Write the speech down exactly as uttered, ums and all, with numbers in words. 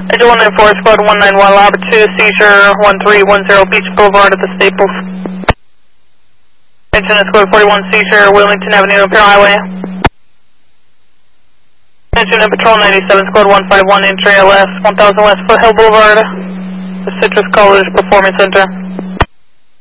Agent one nine four, Squad one nine one, Lobber two, seizure one three one zero Beach Boulevard at the Staples. Agent Squad forty-one, seizure Wilmington Avenue, Imperial Highway. Agent Patrol ninety-seven, Squad one five one, entry L S, one thousand West Foothill Boulevard, the Citrus College Performance Center.